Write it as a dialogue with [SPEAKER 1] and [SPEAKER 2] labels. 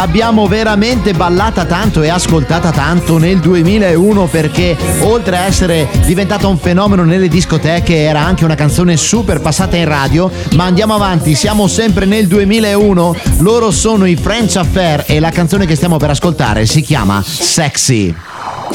[SPEAKER 1] Abbiamo veramente ballata tanto e ascoltata tanto nel 2001 perché oltre a essere diventata un fenomeno nelle discoteche era anche una canzone super passata in radio. Ma andiamo avanti, siamo sempre nel 2001, loro sono i French Affair e la canzone che stiamo per ascoltare si chiama Sexy.